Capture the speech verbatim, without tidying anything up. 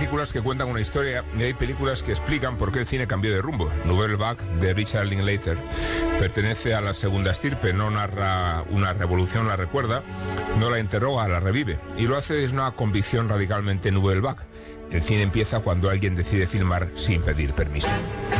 películas que cuentan una historia y hay películas que explican por qué el cine cambió de rumbo. Nouvelle Vague, de Richard Linklater, pertenece a la segunda estirpe, no narra una revolución, la recuerda, no la interroga, la revive, y lo hace desde una convicción radicalmente Nouvelle Vague. El cine empieza cuando alguien decide filmar sin pedir permiso.